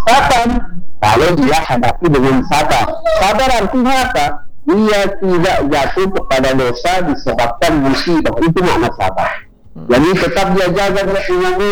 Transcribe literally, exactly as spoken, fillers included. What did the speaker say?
kesesatan kalau dia hadapi dengan sabar. Sabar artinya apa? Dia tidak jatuh kepada dosa disebabkan musibah. Itu makna sabar. Jadi tetap dia jaga ilmu